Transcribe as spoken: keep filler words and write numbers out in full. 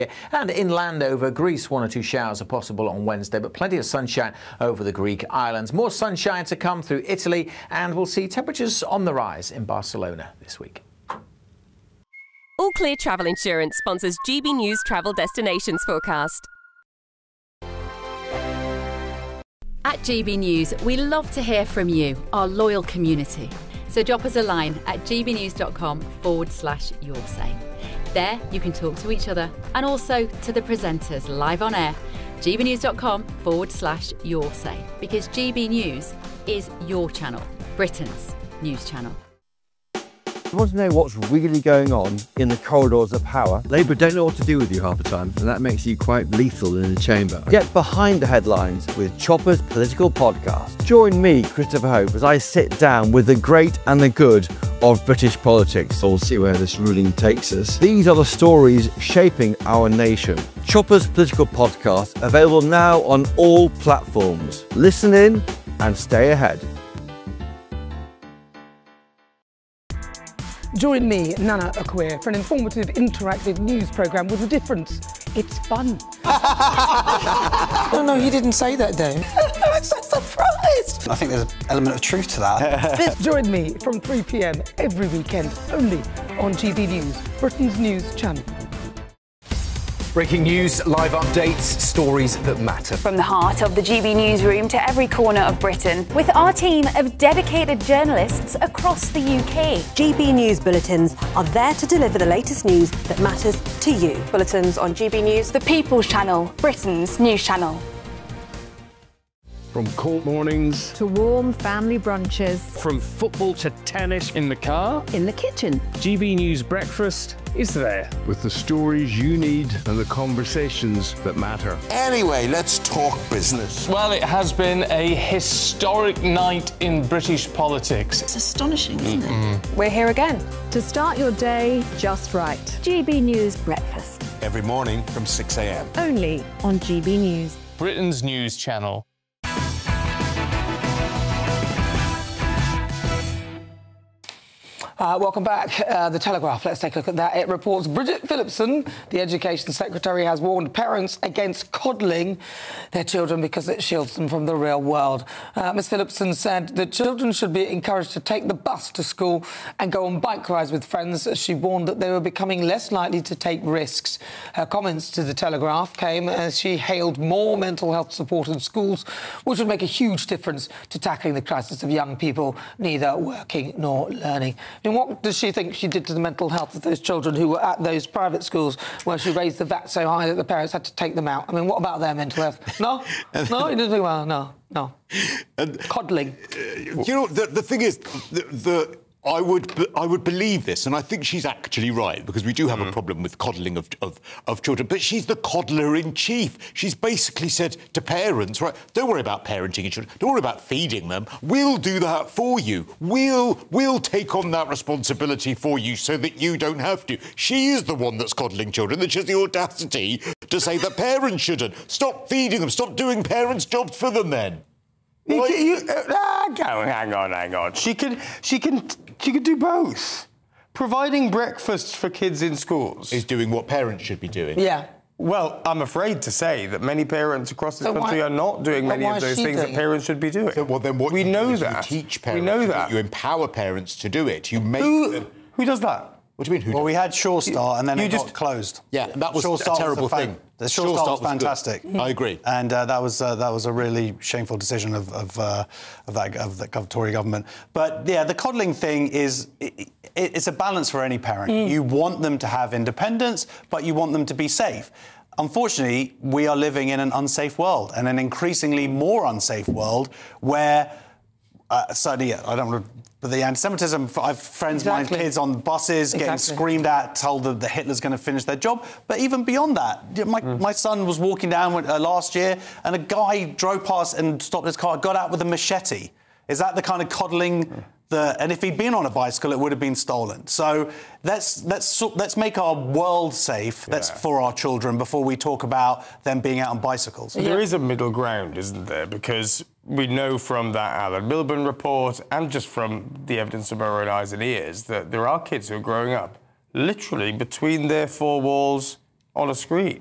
And inland over Greece, one or two showers are possible on Wednesday, but plenty of sunshine over the Greek islands. More sunshine to come through Italy, and we'll see temperatures on the rise in Barcelona this week. All Clear Travel Insurance sponsors G B News Travel Destinations Forecast. At G B News, we love to hear from you, our loyal community. So drop us a line at gbnews.com forward slash your say. There you can talk to each other and also to the presenters live on air. gbnews.com forward slash your say. Because G B News is your channel, Britain's news channel. You want to know what's really going on in the corridors of power? Labour don't know what to do with you half the time, and that makes you quite lethal in the chamber. Get behind the headlines with Chopper's Political Podcast. Join me, Christopher Hope, as I sit down with the great and the good of British politics. We'll see where this ruling takes us. These are the stories shaping our nation. Chopper's Political Podcast, available now on all platforms. Listen in and stay ahead. Join me, Nana Akweer, for an informative, interactive news programme with a difference. It's fun. No, no, he didn't say that, Dave. I'm so surprised. I think there's an element of truth to that. Join me from three p m every weekend, only on G B News, Britain's news channel. Breaking news, live updates, stories that matter. From the heart of the G B newsroom to every corner of Britain, with our team of dedicated journalists across the U K. G B News bulletins are there to deliver the latest news that matters to you. Bulletins on G B News, the People's Channel, Britain's news channel. From court mornings to warm family brunches, from football to tennis in the car, in the kitchen. G B News Breakfast is there with the stories you need and the conversations that matter. Anyway, let's talk business. Well, it has been a historic night in British politics. It's astonishing, isn't mm-hmm. it? We're here again to start your day just right. G B News Breakfast. Every morning from six a m Only on G B News. Britain's news channel. Uh, welcome back. Uh, the Telegraph, let's take a look at that. It reports Bridget Phillipson, the Education Secretary, has warned parents against coddling their children because it shields them from the real world. Uh, Miz Phillipson said that children should be encouraged to take the bus to school and go on bike rides with friends. She warned that they were becoming less likely to take risks. Her comments to the Telegraph came as she hailed more mental health support in schools, which would make a huge difference to tackling the crisis of young people neither working nor learning. And what does she think she did to the mental health of those children who were at those private schools where she raised the V A T so high that the parents had to take them out? I mean, what about their mental health? No? No? You didn't think, well, no, no. And, Coddling. Uh, you know, the, the thing is, the... the I would I would believe this, and I think she's actually right, because we do have mm. a problem with coddling of, of, of children. But she's the coddler-in-chief. She's basically said to parents, right, don't worry about parenting your children, don't worry about feeding them. We'll do that for you. We'll, we'll take on that responsibility for you so that you don't have to. She is the one that's coddling children, that she has the audacity to say that parents shouldn't. Stop feeding them, stop doing parents' jobs for them then. You, you, uh, ah, hang on, hang on. She can, she can, she can do both. Providing breakfasts for kids in schools is doing what parents should be doing. Yeah. Well, I'm afraid to say that many parents across this so country why, are not doing many of those things that parents should be doing. So, well, then what we you know do is that. You teach parents. We know that. You empower parents to do it. You make who, them. Who does that? What do you mean? Who well, does? we had Sure Start, and then you it just, got closed. Yeah, that was Sure a Start terrible was the thing. The Sure, sure Start was, was fantastic. Good. I agree. And uh, that was uh, that was a really shameful decision of of, uh, of that of the Tory government. But yeah, the coddling thing is it, it, it's a balance for any parent. Mm. You want them to have independence, but you want them to be safe. Unfortunately, we are living in an unsafe world, and an increasingly more unsafe world where, uh, certainly, I don't want to, but the anti-Semitism, I have friends, exactly. my kids on buses getting exactly. screamed at, told that Hitler's going to finish their job. But even beyond that, my, mm. my son was walking down uh, last year, and a guy drove past and stopped his car, got out with a machete. Is that the kind of coddling... Mm. The, and if he'd been on a bicycle, it would have been stolen. So let's let's let's make our world safe. Yeah. That's for our children before we talk about them being out on bicycles. Yeah. There is a middle ground, isn't there? Because we know from that Alan Milburn report and just from the evidence of our own eyes and ears that there are kids who are growing up literally between their four walls on a screen.